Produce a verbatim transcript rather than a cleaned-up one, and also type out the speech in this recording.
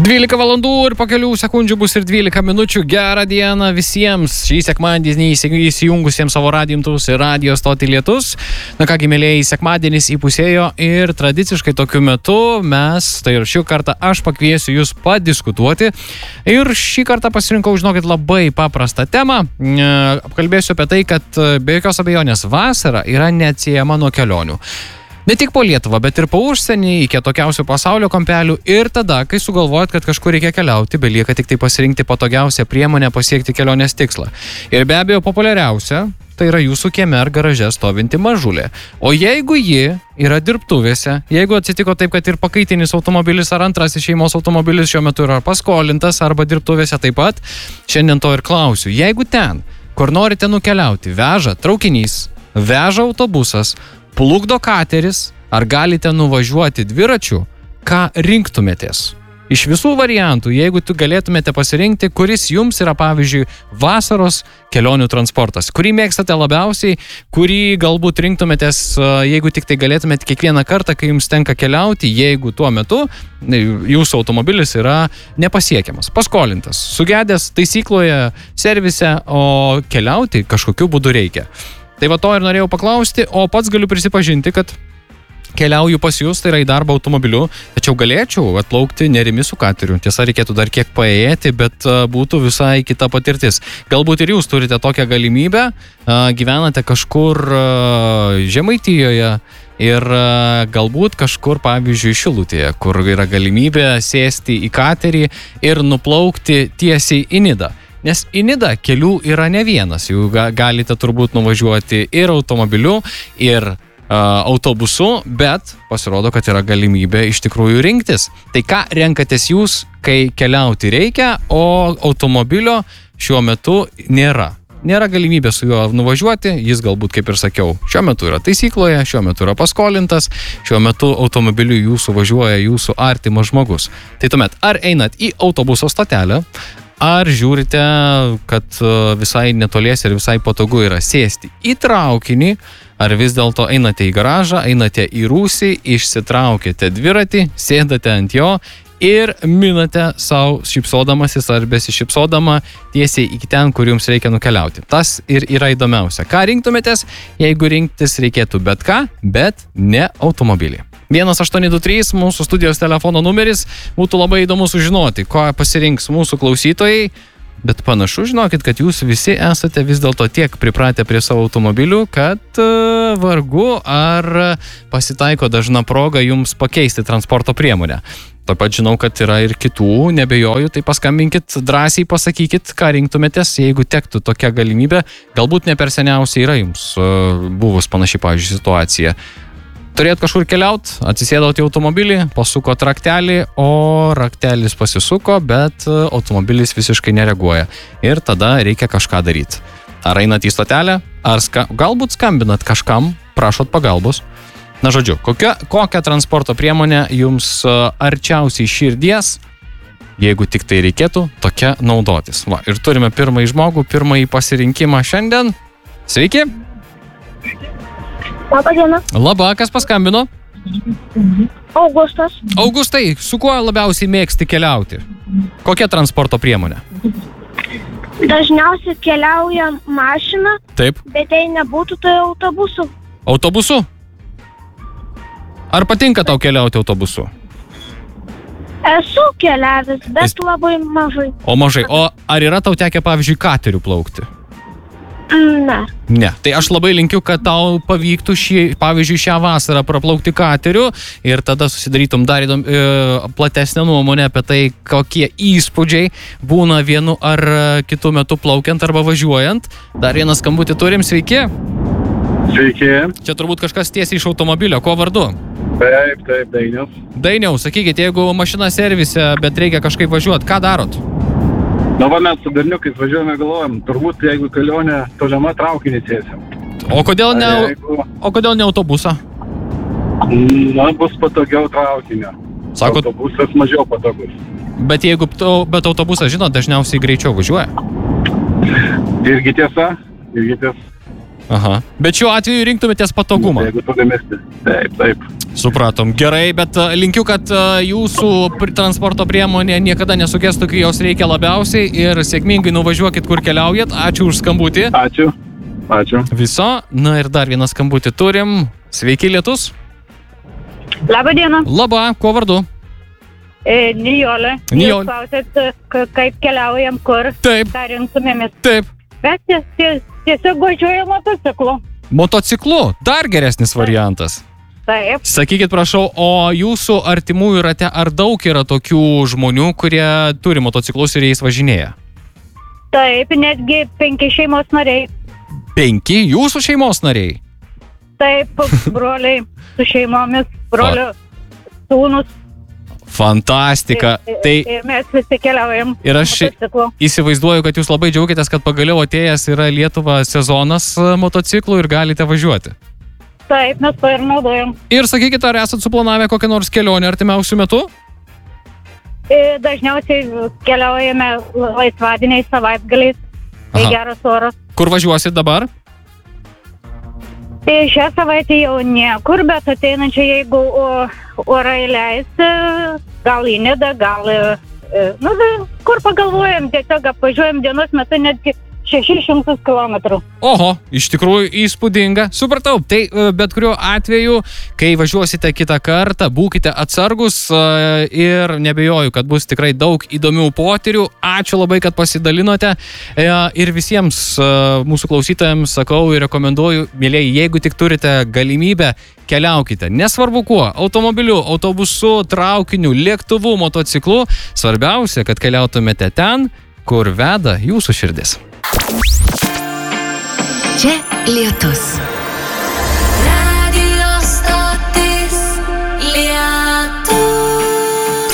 dvylika valandų ir po kelių sekundžių bus ir dvylika minučių. Gerą dieną visiems šį sekmadienį įsijungusiems savo radijimtus ir radijo stotį Lietus. Na kągi, mėlėjai, sekmadienis įpusėjo ir tradiciškai tokiu metu mes, tai ir šį kartą aš pakviesiu jūs padiskutuoti. Ir šį kartą pasirinkau, žinokit, labai paprastą temą. Apkalbėsiu apie tai, kad be jokios abejonės vasara yra neatsiejama nuo kelionių. Ne tik po Lietuvą, bet ir po užsienį, iki atokiausių pasaulio kampelių. Ir tada, kai sugalvojat, kad kažkur reikia keliauti, belieka tik tai pasirinkti patogiausią priemonę pasiekti kelionės tikslą. Ir be abejo populiariausia, tai yra jūsų kieme ar garaže stovinti mažulė. O jeigu ji yra dirbtuvėse, jeigu atsitiko taip, kad ir pakaitinis automobilis ar antrasis šeimos automobilis šiuo metu yra paskolintas arba dirbtuvėse taip pat, šiandien to ir klausiu. Jeigu ten, kur norite nukeliauti, veža traukinys, veža autobusas, plukdo kateris, ar galite nuvažiuoti dviračiu, ką rinktumėtės? Iš visų variantų, jeigu tu galėtumėte pasirinkti, kuris jums yra, pavyzdžiui, vasaros kelionių transportas, kurį mėgstate labiausiai, kurį galbūt rinktumėtės, jeigu tik tai galėtumėte kiekvieną kartą, kai jums tenka keliauti, jeigu tuo metu jūsų automobilis yra nepasiekiamas, paskolintas, sugedęs taisykloje, servise, o keliauti kažkokiu būdu reikia. Tai va to ir norėjau paklausti, o pats galiu prisipažinti, kad keliauju pas jūs, tai yra į darbą automobiliu, tačiau galėčiau atplaukti nerimi su kateriu. Tiesa, reikėtų dar kiek paėjėti, bet būtų visai kita patirtis. Galbūt ir jūs turite tokią galimybę, gyvenate kažkur Žemaitijoje ir galbūt kažkur, pavyzdžiui, Šilutėje, kur yra galimybė sėsti į katerį ir nuplaukti tiesiai į Nidą. Nes į Nidą kelių yra ne vienas, jau galite turbūt nuvažiuoti ir automobiliu, ir uh, autobusu, bet pasirodo, kad yra galimybė iš tikrųjų rinktis. Tai ką renkatės jūs, kai keliauti reikia, o automobilio šiuo metu nėra? Nėra galimybė su juo nuvažiuoti, jis galbūt, kaip ir sakiau, šiuo metu yra taisykloje, šiuo metu yra paskolintas, šiuo metu automobiliu jūsų važiuoja jūsų artimas žmogus. Tai tuomet, ar einat į autobuso stotelę, ar žiūrite, kad visai netolies ir visai patogu yra sėsti į traukinį, ar vis dėlto einate į garažą, einate į rūsį, išsitraukėte dviratį, sėdate ant jo ir minate savo šypsodamasis ar besišypsodama tiesiai iki ten, kur jums reikia nukeliauti. Tas ir yra įdomiausia. Ką rinktumėtės, jeigu rinktis reikėtų bet ką, bet ne automobilį? vienas aštuoni du trys mūsų studijos telefono numeris. Būtų labai įdomu sužinoti, ko pasirinks mūsų klausytojai. Bet panašu, žinokit, kad jūs visi esate vis dėlto tiek pripratę prie savo automobilių, kad uh, vargu ar pasitaiko dažna proga jums pakeisti transporto priemonę. Taip pat žinau, kad yra ir kitų, nebejoju, tai paskambinkit, drąsiai pasakykit, ką rinktumėtės, jeigu tektų tokia galimybė. Galbūt ne per seniausiai yra jums uh, buvus panaši, pavyzdžiui, situacija. Turėt kažkur keliaut, atsisėdot į automobilį, pasukot raktelį, o raktelis pasisuko, bet automobilis visiškai nereaguoja. Ir tada reikia kažką daryti. Ar einat į stotelę, ar ska- galbūt skambinat kažkam, prašot pagalbos. Na žodžiu, kokia, kokią transporto priemonę jums arčiausiai širdies, jeigu tik tai reikėtų, tokia naudotis. Va, ir turime pirmąjį žmogų, pirmąjį pasirinkimą šiandien. Sveiki! Labą dieną. Labą, kas paskambino? Augustas. Augustai, su kuo labiausiai mėgsti keliauti? Kokia transporto priemonė? Dažniausiai keliauja mašina, Taip. bet jei nebūtų, tai autobusu. Autobusu? Ar patinka tau keliauti autobusu? Esu keliavęs, bet Jis... labai mažai. O mažai. O ar yra tau tekę, pavyzdžiui, kateriu plaukti? Ne. Ne. Tai aš labai linkiu, kad tau pavyktų šį, pavyzdžiui, šią vasarą praplaukti kateriu ir tada susidarytum dar įdom, e, platesnę nuomonę apie tai, kokie įspūdžiai būna vienu ar kitu metu plaukiant arba važiuojant. Dar vieną skambutį turim, sveiki. Sveiki. Čia turbūt kažkas tiesiai iš automobilio. Kuo vardu? Taip, taip, Dainius. Dainiau, sakykit, jeigu mašina servise, bet reikia kažkaip važiuoti, ką darot? Na, va, mes su berniukais važiuojame, galvojam, turbūt jeigu kelionė tolima traukinį sėsim. O kodėl ne, jeigu... o kodėl ne autobusą? Na, bus patogiau traukinio. Sakot... Autobusas mažiau patogus. Bet jeigu, bet autobusas, žinot, dažniausiai greičiau važiuoja. Irgi tiesa, irgi tiesa. Aha. Bet šiuo atveju rinktumėtės patogumą. Jeigu tu gamesti. Taip, taip. Supratom. Gerai, bet linkiu, kad jūsų transporto priemonė niekada nesukestų, kai jos reikia labiausiai ir sėkmingai nuvažiuokit, kur keliaujat. Ačiū už skambutį. Ačiū. Ačiū. Viso. Na ir dar vieną skambutį turim. Sveiki, Lietus. Labą dieną. Labą. Kuo vardu? E, Nijolė. Nijolė. Jūs klausėt, k- kaip keliaujam, kur. Taip. Ką rinktumėmės. Taip. Mes ties, ties, tiesiog važiuojam motociklu. Motociklu. Dar geresnis variantas. Taip. Sakykit, prašau, o jūsų artimųjų rate ar daug yra tokių žmonių, kurie turi motociklus ir jais važinėja? Taip, netgi penki šeimos nariai. Penki jūsų šeimos nariai? Taip, broliai su šeimomis, brolio sūnus. Fantastika. Ir, Tai ir mes visi keliaujam ir aš motociklu. įsivaizduoju, kad jūs labai džiaugiatės, kad pagaliau atėjęs yra Lietuva sezonas motociklų ir galite važiuoti. Taip, mes to ir naudojam. Ir sakykit, ar esat suplanavę kokią nors kelionę artimiausių metų? E, Dažniausiai keliaujame laisvadieniais, savaitgaliais, kai Aha. geras oras. Kur važiuosit dabar? Tai šią savaitę jau niekur, bet ateinančią, jeigu o, orai leis, e, gal į Nidą, gal, e, e, nu, da, kur pagalvojam, tiesiog apvažiuojam dienos metu netgi šešis šimtus kilometrų. Oho, iš tikrųjų įspūdinga. Supratau, tai e, bet kuriuo atveju, kai važiuosite kitą kartą, būkite atsargus e, ir nebejoju, kad bus tikrai daug įdomių potyrių. Ačiū labai, kad pasidalinote e, ir visiems e, mūsų klausytojams sakau ir rekomenduoju, mėlėjai, jeigu tik turite galimybę, keliaukite. Nesvarbu kuo, automobiliu, autobusu, traukiniu, lėktuvu, motociklu. Svarbiausia, kad keliautumėte ten, kur veda jūsų širdis. Čia Lietus.